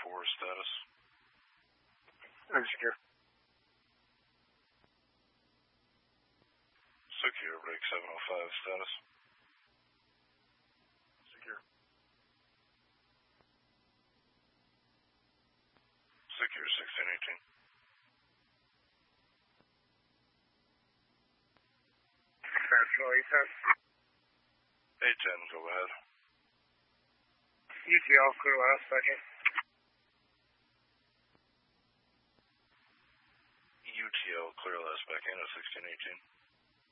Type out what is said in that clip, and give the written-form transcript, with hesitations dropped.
status. Unsecure. Secure, break 705 status. Secure. Secure 1618. Central 810. 810, go ahead. UTL, clear last second. UTL, clear last back in at 1618.